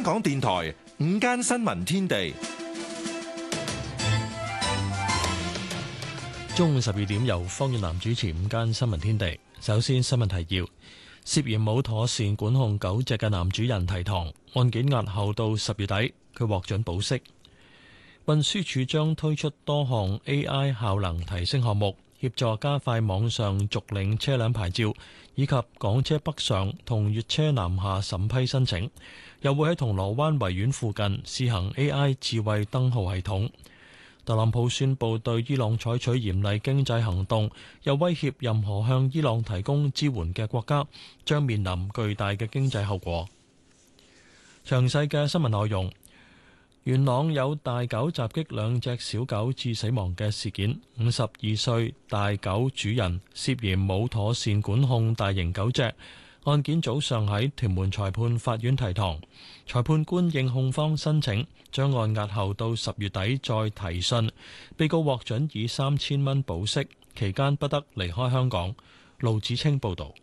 港電台午間新聞天地， 中午12點由方遠南主持午間新聞天地。首先新聞提要：涉嫌冇妥善管控狗隻嘅男主人提堂，案件押後到10月底，佢獲准保釋。運輸署將推出多項 AI 效能提升項目，協助加快網上續領車輛牌照，以及港車北上同粵車南下審批申請。又會喺銅鑼灣維園附近試行 AI 智慧燈號系統。特朗普宣布對伊朗採取嚴厲經濟行動，又威脅任何向伊朗提供支援嘅國家將面臨巨大嘅經濟後果。詳細嘅新聞內容。元朗有大狗襲擊兩隻小狗致死亡嘅事件，52歲大狗主人涉嫌冇妥善管控大型狗隻，案件早上喺屯門裁判法院提堂，裁判官應控方申請，將案押後到10月底再提訊，被告獲准以3000蚊保釋，期間不得離開香港。盧子清報導。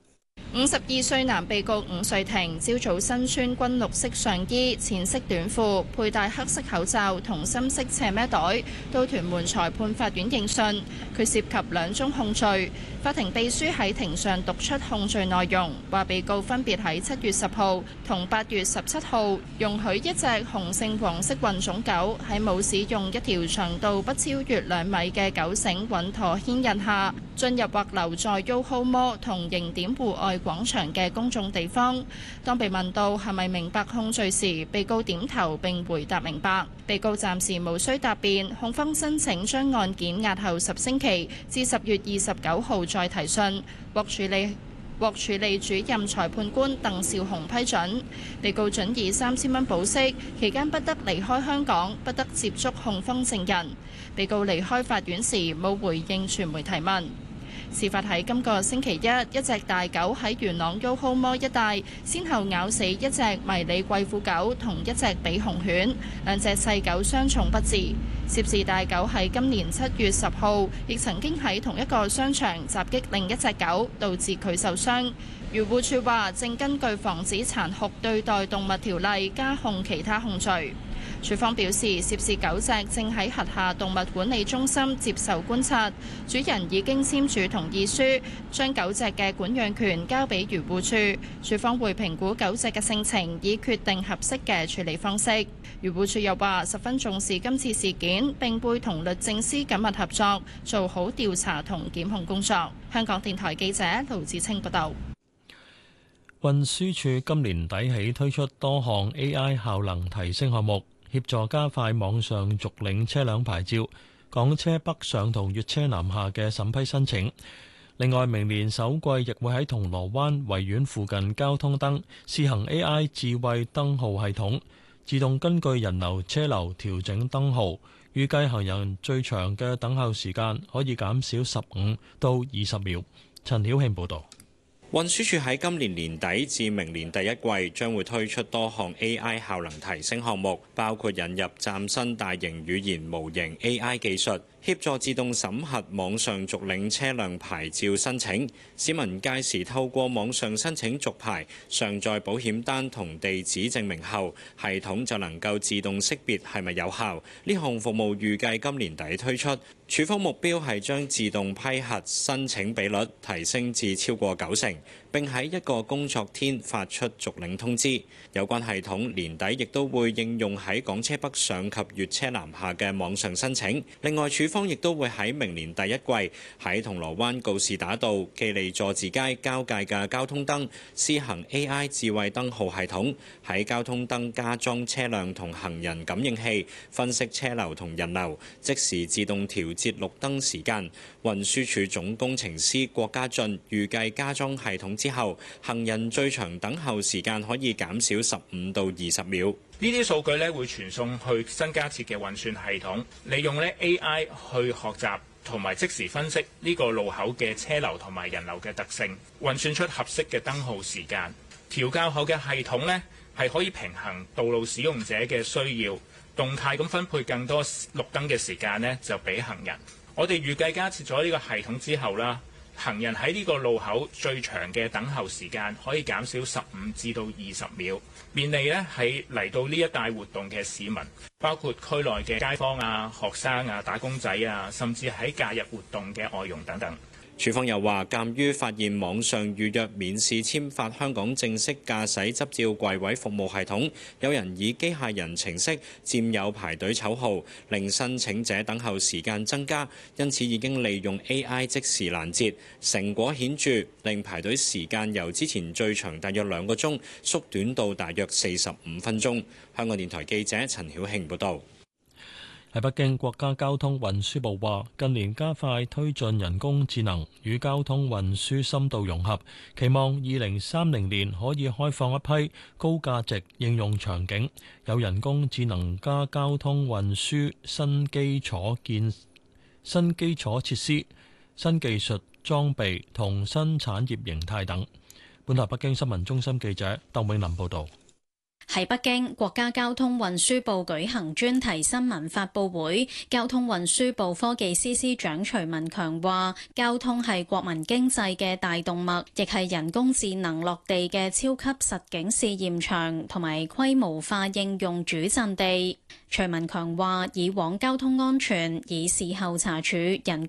52歲男被告伍瑞庭，朝早身穿軍綠色上衣、淺色短褲，佩戴黑色口罩同深色斜孭袋，到屯門裁判法院應訊。佢涉及2宗控罪。法庭秘書喺庭上讀出控罪內容，話被告分別喺7月10號同8月17號容許一隻雄性黃色混種狗喺冇使用一條長度不超越2米嘅狗繩穩妥牽引下，進入或留在 YOHO Mall 同形點戶外廣場嘅公眾地方。當被問到係咪明白控罪時，被告點頭並回答明白。被告暫時無需答辯，控方申請將案件押後10星期至10月29號再提訊，獲處理主任裁判官鄧兆雄批准。被告准以3000蚊保釋，期間不得離開香港，不得接觸控方證人。被告離開法院時冇回應傳媒提問。事發喺今個星期一隻大狗喺元朗 YOHO Mall 一帶，先後咬死一隻迷你貴婦狗同一隻比熊犬，2隻細狗傷重不治。涉事大狗喺今年7月10號亦曾經喺同一個商場襲擊另一隻狗，導致佢受傷。漁護署話正根據防止殘酷對待動物條例加控其他控罪。署方表示，涉事狗隻正喺轄下動物管理中心接受觀察，主人已經簽署同意書，將狗隻嘅管養權交俾漁護署。署方會評估狗隻嘅性情，以決定合適嘅處理方式。漁護署又話十分重視今次事件，並會同律政司緊密合作，做好調查同檢控工作。香港電台記者盧子清報道。 運輸署今年底起推出多項 AI 效能提升項目，協助加快網上續領車輛牌照、港車北上同粵車南下嘅審批申請。另外，明年首季亦會喺銅鑼灣維園附近交通燈試行 AI 智慧燈號系統，自動根據人流車流調整燈號，預計行人最長嘅等候時間可以減少15到20秒。陳曉慶報導。 運輸署喺今年年底至明年第一季將會推出多項 AI 效能提升項目，包括引入嶄新大型語言模型 AI 技術，協助自動審核網上續領車輛牌照申請。市民屆時透過網上申請續牌，上載保險單同地址證明後，系統就能夠自動識別係咪有效。呢項服務預計今年底推出。署方目標係將自動批核申請比率提升至超過90%，並喺1個工作天發出續領通知。有關系統年底亦都會應用喺港車北上及粵車南下嘅網上申請。另外，署方亦都會喺明年第一季喺銅鑼灣告士打道、記利佐治街交界嘅交通燈試行 AI 智慧燈號系統，喺交通燈加裝車輛同行人感應器，分析車流同人流，即時自動調節綠燈時間。運輸署總工程師郭家俊預計加裝系統之後，行人最長等候時間可以減少15到20秒。 呢啲數據咧會傳送去新加設嘅運算系統，利用咧 AI 去學習同埋即時分析呢個路口嘅車流同埋人流嘅特性，運算出合適嘅燈號時間。調校後嘅系統咧係可以平衡道路使用者嘅需要，動態咁分配更多綠燈嘅時間呢就俾行人。我哋預計加設咗呢個系統之後啦， 行人喺呢個路口最長嘅等候時間可以減少15至到20秒，便利呢喺嚟到呢一帶活動嘅市民，包括區內嘅街坊啊、學生啊、打工仔啊，甚至喺假日活動嘅外傭等等。 署方又話，鑑於發現網上預約免試簽發香港正式駕駛執照櫃位服務系統，有人以機械人程式佔有排隊籌號，令申請者等候時間增加，因此已經利用 AI 即時攔截，成果顯著，令排隊時間由之前最長大約2個鐘縮短到大約45分鐘。香港電台記者陳曉慶報導。 喺北京，國家交通運輸部話，近年加快推進人工智能與交通運輸深度融合，期望2030年可以開放一批高價值應用場景，有人工智能加交通運輸新基礎設施、新技術裝備同新產業形態等。本台北京新聞中心記者鄧永林報導。 喺北京，國家交通運輸部舉行專題新聞發佈會，交通運輸部科技司司長徐文強話，交通係國民經濟嘅大動脈，亦係人工智能落地嘅超級實景試驗場同埋規模化應用主陣地。徐文強話，以往交通安全以事後查處人